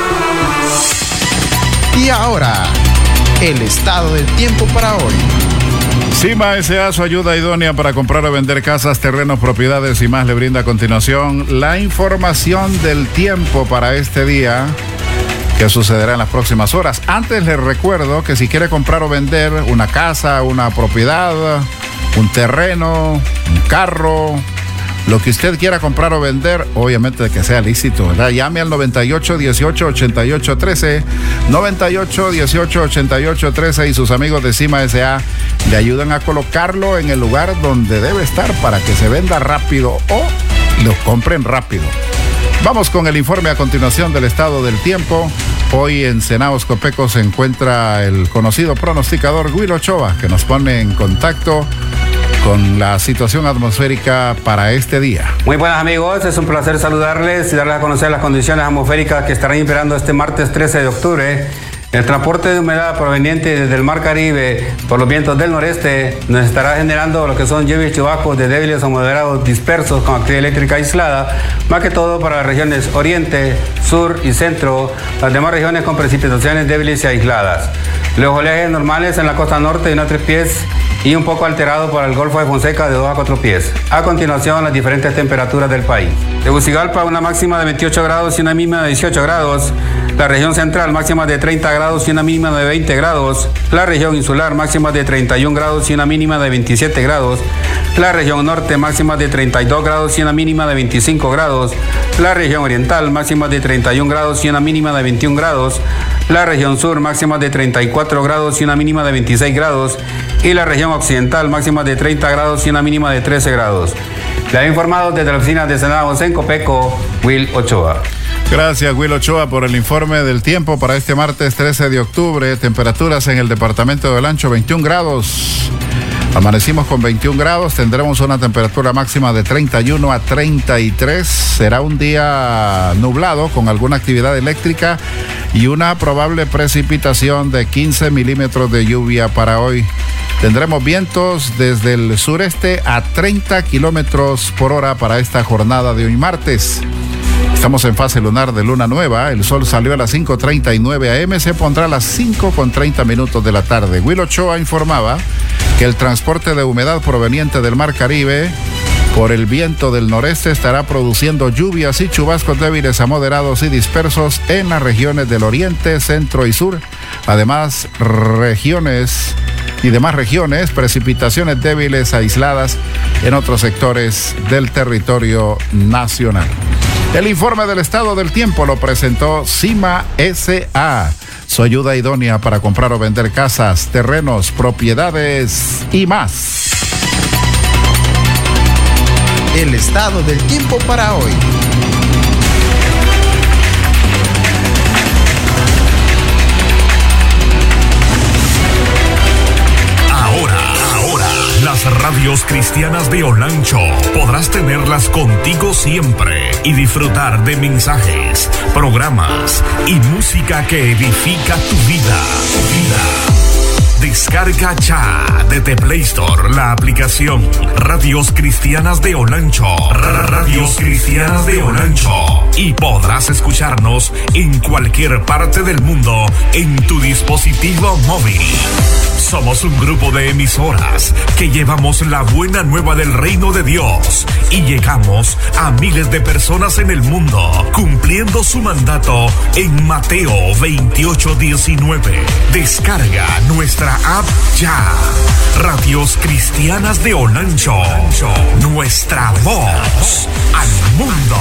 Y ahora, el estado del tiempo para hoy. Cima S A, su ayuda idónea para comprar o vender casas, terrenos, propiedades y más, le brinda a continuación la información del tiempo para este día, que sucederá en las próximas horas. Antes les recuerdo que si quiere comprar o vender una casa, una propiedad, un terreno, un carro, lo que usted quiera comprar o vender, obviamente que sea lícito, ¿verdad? Llame al noventa y ocho dieciocho ochenta y ocho trece, noventa y ocho dieciocho ochenta y ocho trece, y sus amigos de Cima S A le ayudan a colocarlo en el lugar donde debe estar para que se venda rápido o lo compren rápido. Vamos con el informe a continuación del estado del tiempo. Hoy en Senaos Copeco se encuentra el conocido pronosticador Will Ochoa, que nos pone en contacto con la situación atmosférica para este día. Muy buenas, amigos, es un placer saludarles y darles a conocer las condiciones atmosféricas que estarán imperando este martes trece de octubre El transporte de humedad proveniente desde el Mar Caribe por los vientos del noreste nos estará generando lo que son lluvias y chubascos de débiles o moderados dispersos con actividad eléctrica aislada, más que todo para las regiones oriente, sur y centro, las demás regiones con precipitaciones débiles y aisladas. Los oleajes normales en la costa norte de uno a tres pies y un poco alterado por el Golfo de Fonseca de dos a cuatro pies. A continuación, las diferentes temperaturas del país. Tegucigalpa, una máxima de veintiocho grados y una mínima de dieciocho grados. La región central, máxima de treinta grados y una mínima de veinte grados. La región insular, máxima de treinta y un grados y una mínima de veintisiete grados. La región norte, máxima de treinta y dos grados y una mínima de veinticinco grados. La región oriental, máxima de treinta y un grados y una mínima de veintiún grados. La región sur, máxima de treinta y cuatro grados y una mínima de veintiséis grados. Y la región occidental, máxima de treinta grados y una mínima de trece grados. Le ha informado desde la oficina de Senados en Copeco, Will Ochoa. Gracias, Will Ochoa, por el informe del tiempo para este martes trece de octubre. Temperaturas en el departamento de Olancho, veintiún grados. Amanecimos con veintiún grados, tendremos una temperatura máxima de treinta y uno a treinta y tres. Será un día nublado con alguna actividad eléctrica y una probable precipitación de quince milímetros de lluvia para hoy. Tendremos vientos desde el sureste a treinta kilómetros por hora para esta jornada de hoy martes. Estamos en fase lunar de luna nueva. El sol salió a las cinco treinta y nueve a eme, se pondrá a las cinco con treinta minutos de la tarde. Will Ochoa informaba que el transporte de humedad proveniente del Mar Caribe por el viento del noreste estará produciendo lluvias y chubascos débiles a moderados y dispersos en las regiones del oriente, centro y sur. Además, regiones y demás regiones, precipitaciones débiles aisladas en otros sectores del territorio nacional. El informe del estado del tiempo lo presentó Cima S A, su ayuda idónea para comprar o vender casas, terrenos, propiedades y más. El estado del tiempo para hoy. Las radios cristianas de Olancho podrás tenerlas contigo siempre y disfrutar de mensajes, programas y música que edifica tu vida. vida. Descarga ya desde Play Store la aplicación Radios Cristianas de Olancho. Radios Cristianas de Olancho. Y podrás escucharnos en cualquier parte del mundo en tu dispositivo móvil. Somos un grupo de emisoras que llevamos la buena nueva del reino de Dios y llegamos a miles de personas en el mundo, cumpliendo su mandato en Mateo veintiocho diecinueve. Descarga nuestra app ya. Radios Cristianas de Olancho. Nuestra voz al mundo.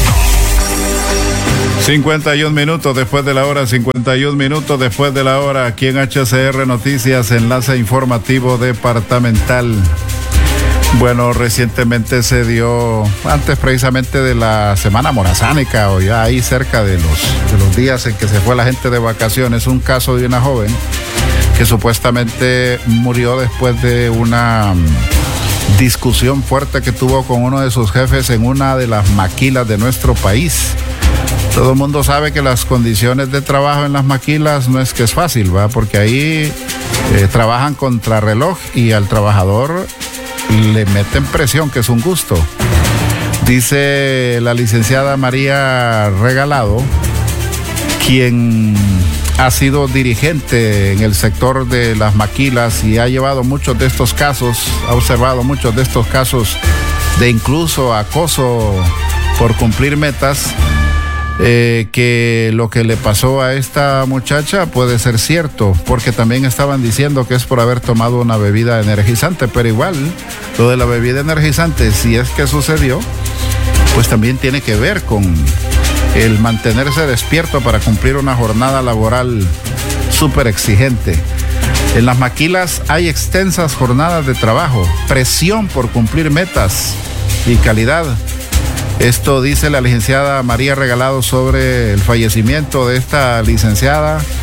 cincuenta y un minutos después de la hora, cincuenta y un minutos después de la hora, aquí en H C R Noticias, enlace informativo departamental. Bueno, recientemente se dio, antes precisamente de la semana morazánica, o ya ahí cerca de los, de los días en que se fue la gente de vacaciones, un caso de una joven que supuestamente murió después de una discusión fuerte que tuvo con uno de sus jefes en una de las maquilas de nuestro país. Todo el mundo sabe que las condiciones de trabajo en las maquilas no es que es fácil, ¿va? Porque ahí eh, trabajan contra reloj y al trabajador le meten presión, que es un gusto. Dice la licenciada María Regalado, quien ha sido dirigente en el sector de las maquilas y ha llevado muchos de estos casos, ha observado muchos de estos casos de incluso acoso por cumplir metas. Eh, que lo que le pasó a esta muchacha puede ser cierto, porque también estaban diciendo que es por haber tomado una bebida energizante, pero igual, lo de la bebida energizante, si es que sucedió, pues también tiene que ver con el mantenerse despierto para cumplir una jornada laboral súper exigente. En las maquilas hay extensas jornadas de trabajo, presión por cumplir metas y calidad. Esto dice la licenciada María Regalado sobre el fallecimiento de esta licenciada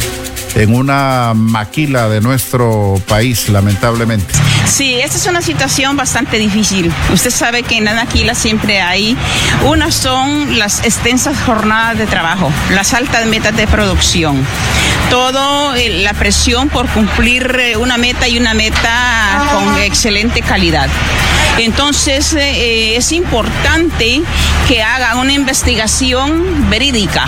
en una maquila de nuestro país, lamentablemente. Sí, esta es una situación bastante difícil. Usted sabe que en la maquila siempre hay, unas son las extensas jornadas de trabajo, las altas metas de producción, todo eh, la presión por cumplir eh, una meta y una meta con excelente calidad. Entonces eh, es importante que hagan una investigación verídica.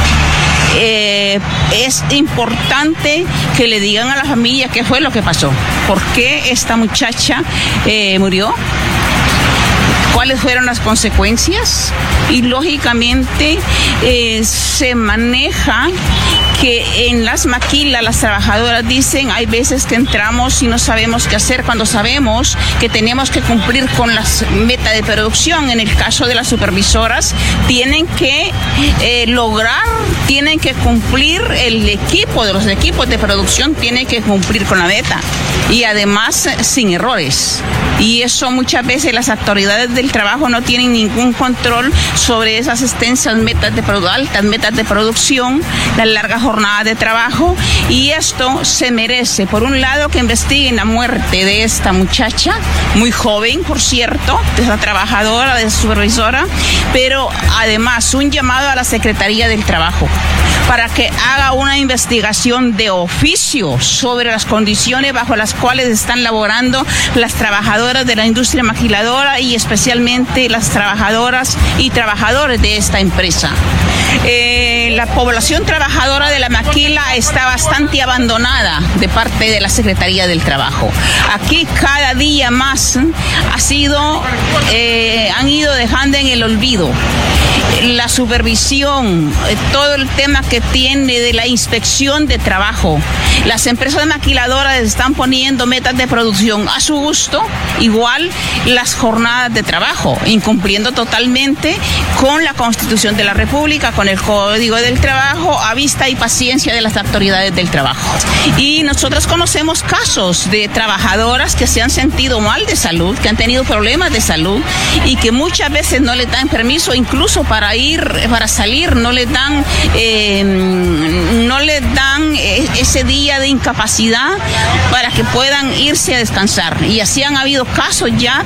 Eh, es importante que le digan a la familia qué fue lo que pasó, por qué esta muchacha eh, murió, cuáles fueron las consecuencias y lógicamente eh, se maneja que en las maquilas las trabajadoras dicen hay veces que entramos y no sabemos qué hacer cuando sabemos que tenemos que cumplir con las metas de producción. En el caso de las supervisoras tienen que eh, lograr, tienen que cumplir, el equipo de los equipos de producción tiene que cumplir con la meta y además sin errores. Y eso muchas veces las autoridades del trabajo no tienen ningún control sobre esas extensas metas de produ- altas metas de producción, las largas jornadas de trabajo, y esto se merece, por un lado, que investiguen la muerte de esta muchacha, muy joven, por cierto, de esa trabajadora, de esa supervisora, pero además un llamado a la Secretaría del Trabajo para que haga una investigación de oficio sobre las condiciones bajo las cuales están laborando las trabajadoras de la industria maquiladora y especialmente las trabajadoras y trabajadores de esta empresa. Eh, la población trabajadora de la maquila está bastante abandonada de parte de la Secretaría del Trabajo. Aquí cada día más ha sido, eh, han ido dejando en el olvido la supervisión, todo el tema que tiene de la inspección de trabajo. Las empresas maquiladoras están poniendo metas de producción a su gusto, igual las jornadas de trabajo, incumpliendo totalmente con la Constitución de la República, con el Código del Trabajo, a vista y paciencia de las autoridades del trabajo. Y nosotros conocemos casos de trabajadoras que se han sentido mal de salud, que han tenido problemas de salud y que muchas veces no les dan permiso incluso para ir, para salir, no les dan, eh, no les dan ese día de incapacidad para que puedan irse a descansar. Y así han habido casos ya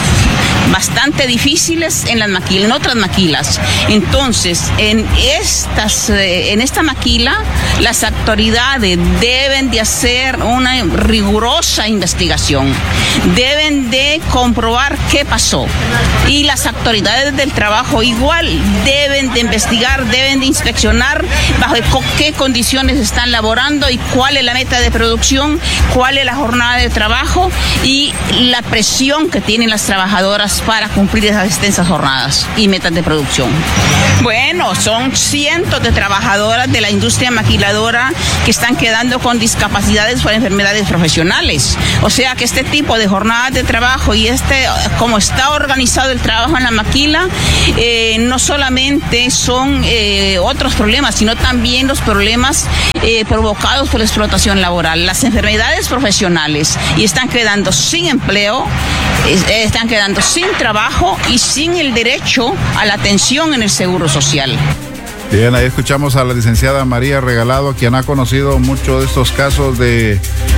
bastante difíciles en las maquilas, en otras maquilas. Entonces, en estas, eh, en esta maquila, las autoridades deben de hacer una rigurosa investigación, deben de comprobar qué pasó. Y las autoridades del trabajo igual deben de investigar, deben de inspeccionar bajo qué condiciones están laborando y cuál es la meta de producción, cuál es la jornada de trabajo y la presión que tienen las trabajadoras para cumplir esas extensas jornadas y metas de producción. Bueno, son cientos de trabajadoras de la industria maquiladora que están quedando con discapacidades por enfermedades profesionales. O sea que este tipo de jornadas de trabajo y este, como está organizado el trabajo en la maquila, eh, no solamente son eh, otros problemas, sino también los problemas eh, provocados por la explotación laboral, las enfermedades profesionales, y están quedando sin empleo, eh, están quedando sin trabajo y sin el derecho a la atención en el seguro social. Bien, ahí escuchamos a la licenciada María Regalado, quien ha conocido muchos de estos casos de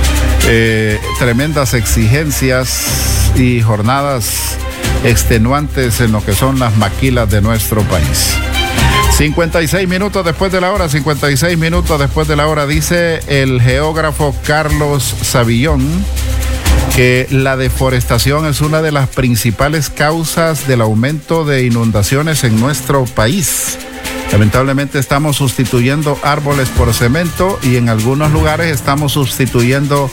eh, tremendas exigencias y jornadas extenuantes en lo que son las maquilas de nuestro país. cincuenta y seis minutos después de la hora, cincuenta y seis minutos después de la hora, dice el geógrafo Carlos Savillón que la deforestación es una de las principales causas del aumento de inundaciones en nuestro país. Lamentablemente estamos sustituyendo árboles por cemento y en algunos lugares estamos sustituyendo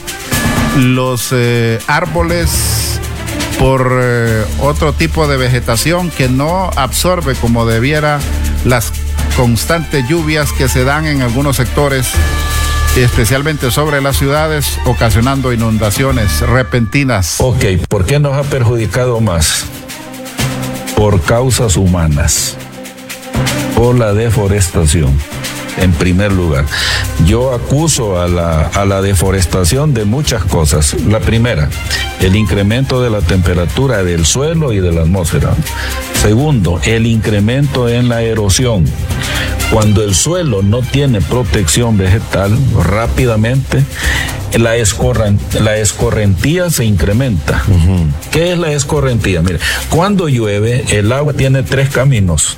los eh, árboles por eh, otro tipo de vegetación que no absorbe como debiera las constantes lluvias que se dan en algunos sectores, especialmente sobre las ciudades, ocasionando inundaciones repentinas. Ok, ¿por qué nos ha perjudicado más? Por causas humanas, por la deforestación. en primer lugar. Yo acuso a la, a la deforestación de muchas cosas. La primera, el incremento de la temperatura del suelo y de la atmósfera. Segundo, el incremento en la erosión. Cuando el suelo no tiene protección vegetal, rápidamente la, escorren, la escorrentía se incrementa. Uh-huh. ¿Qué es la escorrentía? Mire, cuando llueve, el agua tiene tres caminos.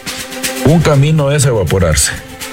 Un camino es evaporarse.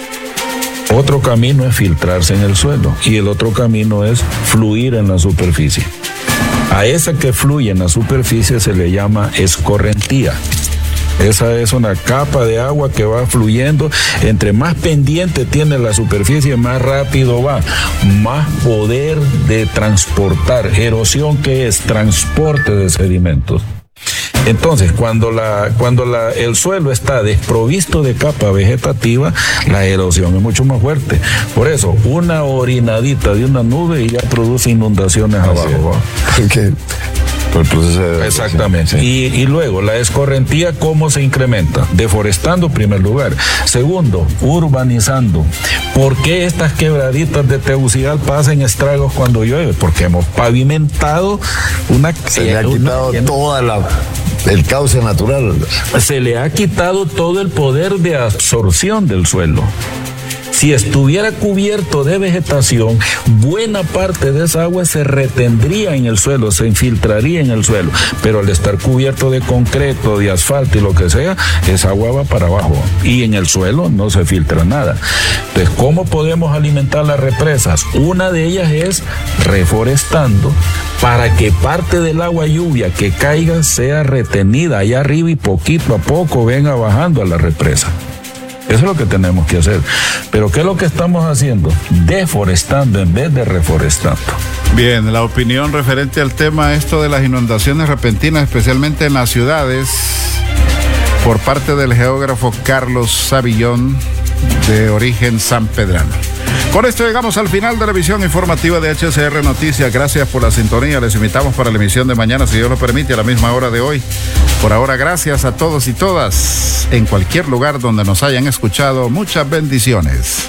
Otro camino es filtrarse en el suelo. Y el otro camino es fluir en la superficie. A esa que fluye en la superficie se le llama escorrentía. Esa es una capa de agua que va fluyendo. Entre más pendiente tiene la superficie, más rápido va. Más poder de transportar. Erosión, ¿qué es? Transporte de sedimentos. Entonces, cuando, la, cuando la, el suelo está desprovisto de capa vegetativa, la erosión es mucho más fuerte. Por eso, una orinadita de una nube ya produce inundaciones Así abajo. Okay. Por el proceso de Exactamente. Sí. Y, y luego, la escorrentía, ¿cómo se incrementa? Deforestando, en primer lugar. Segundo, urbanizando. ¿Por qué estas quebraditas de Tegucigalpa hacen estragos cuando llueve? Porque hemos pavimentado una... Se le ha quitado una, toda la... el cauce natural. Se le ha quitado todo el poder de absorción del suelo. Si estuviera cubierto de vegetación, buena parte de esa agua se retendría en el suelo, se infiltraría en el suelo. Pero al estar cubierto de concreto, de asfalto y lo que sea, esa agua va para abajo. Y en el suelo no se filtra nada. Entonces, ¿cómo podemos alimentar las represas? Una de ellas es reforestando para que parte del agua lluvia que caiga sea retenida allá arriba y poquito a poco venga bajando a la represa. Eso es lo que tenemos que hacer. Pero ¿qué es lo que estamos haciendo? Deforestando en vez de reforestando. Bien, la opinión referente al tema esto de las inundaciones repentinas, especialmente en las ciudades, por parte del geógrafo Carlos Savillón, de origen sanpedrano. Con esto llegamos al final de la emisión informativa de H C R Noticias. Gracias por la sintonía. Les invitamos para la emisión de mañana, si Dios lo permite, a la misma hora de hoy. Por ahora, gracias a todos y todas, en cualquier lugar donde nos hayan escuchado. Muchas bendiciones.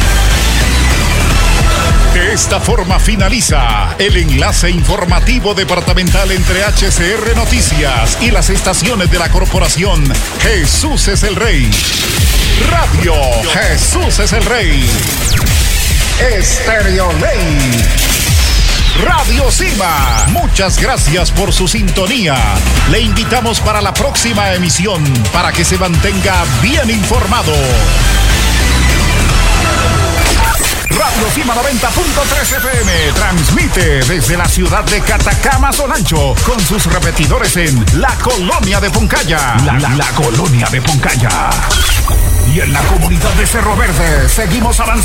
De esta forma finaliza el enlace informativo departamental entre H C R Noticias y las estaciones de la corporación Jesús es el Rey. Radio Jesús es el Rey. Estéreo Ley. Radio Cima. Muchas gracias por su sintonía. Le invitamos para la próxima emisión para que se mantenga bien informado. Radio Cima noventa punto tres F M transmite desde la ciudad de Catacama, Solancho, con sus repetidores en la colonia de Puncaya. La, la, la colonia de Puncaya. Y en la comunidad de Cerro Verde seguimos avanzando.